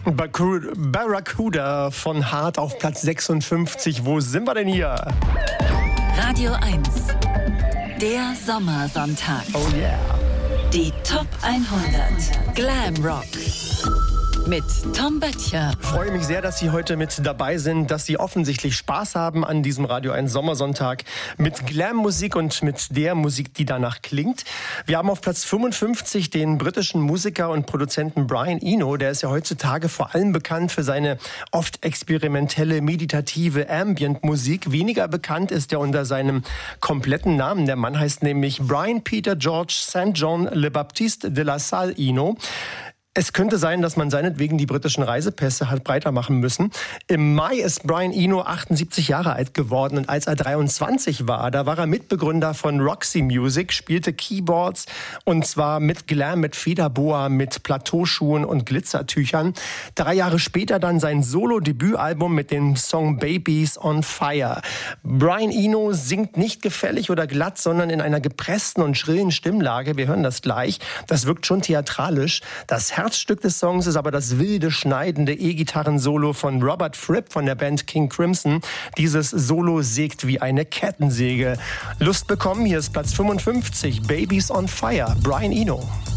Barracuda von Heart auf Platz 56. Wo sind wir denn hier? Radio 1, der Sommersonntag. Oh yeah. Die Top 100 Glam Rock mit Tom Böttcher. Ich freue mich sehr, dass Sie heute mit dabei sind, dass Sie offensichtlich Spaß haben an diesem Radio 1 Sommersonntag mit Glam-Musik und mit der Musik, die danach klingt. Wir haben auf Platz 55 den britischen Musiker und Produzenten Brian Eno. Der ist ja heutzutage vor allem bekannt für seine oft experimentelle, meditative Ambient-Musik. Weniger bekannt ist er unter seinem kompletten Namen. Der Mann heißt nämlich Brian Peter George St. John Le Baptiste de la Salle Eno. Es könnte sein, dass man seinetwegen die britischen Reisepässe hat breiter machen müssen. Im Mai ist Brian Eno 78 Jahre alt geworden und als er 23 war, da war er Mitbegründer von Roxy Music, spielte Keyboards und zwar mit Glam, mit Federboa, mit Plateauschuhen und Glitzertüchern. 3 Jahre später dann sein Solo-Debütalbum mit dem Song Babies on Fire. Brian Eno singt nicht gefällig oder glatt, sondern in einer gepressten und schrillen Stimmlage. Wir hören das gleich. Das wirkt schon theatralisch. Das Herzstück des Songs ist aber das wilde, schneidende E-Gitarren-Solo von Robert Fripp von der Band King Crimson. Dieses Solo sägt wie eine Kettensäge. Lust bekommen, hier ist Platz 55, Babies on Fire, Brian Eno.